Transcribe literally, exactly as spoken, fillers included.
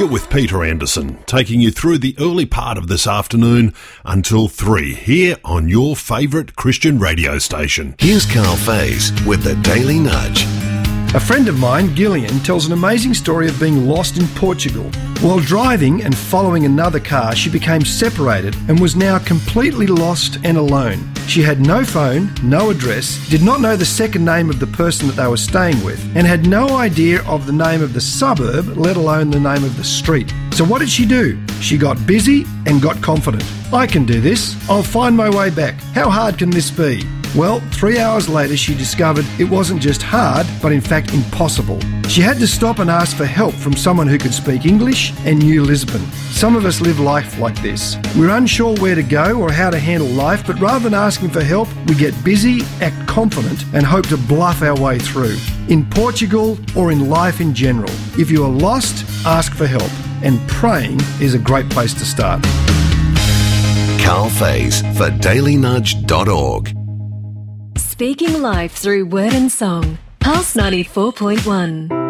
You're with Peter Anderson, taking you through the early part of this afternoon until three, here on your favourite Christian radio station. Here's Carl Faze with the Daily Nudge. A friend of mine, Gillian, tells an amazing story of being lost in Portugal. While driving and following another car, she became separated and was now completely lost and alone. She had no phone, no address, did not know the second name of the person that they were staying with, and had no idea of the name of the suburb, let alone the name of the street. So what did she do? She got busy and got confident. I can do this. I'll find my way back. How hard can this be? Well, three hours later she discovered it wasn't just hard, but in fact impossible. She had to stop and ask for help from someone who could speak English and knew Lisbon. Some of us live life like this. We're unsure where to go or how to handle life, but rather than asking for help, we get busy, act confident, and hope to bluff our way through. In Portugal or in life in general, if you are lost, ask for help, and praying is a great place to start. Carl Faze for daily nudge dot org. Speaking life through word and song. Pulse ninety-four point one.